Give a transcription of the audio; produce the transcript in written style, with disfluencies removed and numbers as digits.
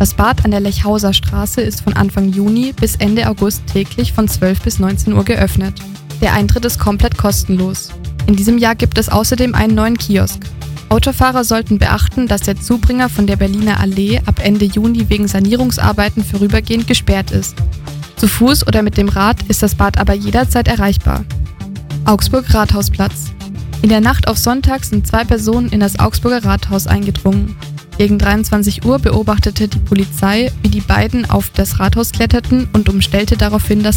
Das Bad an der Lechhauser Straße ist von Anfang Juni bis Ende August täglich von 12 bis 19 Uhr geöffnet. Der Eintritt ist komplett kostenlos. In diesem Jahr gibt es außerdem einen neuen Kiosk. Autofahrer sollten beachten, dass der Zubringer von der Berliner Allee ab Ende Juni wegen Sanierungsarbeiten vorübergehend gesperrt ist. Zu Fuß oder mit dem Rad ist das Bad aber jederzeit erreichbar. Augsburg Rathausplatz. In der Nacht auf Sonntag sind 2 Personen in das Augsburger Rathaus eingedrungen. Gegen 23 Uhr beobachtete die Polizei, wie die beiden auf das Rathaus kletterten und umstellte daraufhin das